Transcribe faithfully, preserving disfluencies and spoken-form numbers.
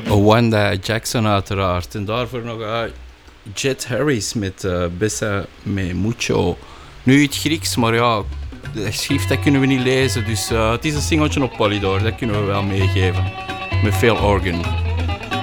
Wanda Jackson uiteraard. En daarvoor nog uh, Jet Harris met uh, Besa Me Mucho. Nu het Grieks, maar ja, de schrift dat kunnen we niet lezen. Dus uh, het is een singeltje op Polydor, dat kunnen we wel meegeven. Met veel organ.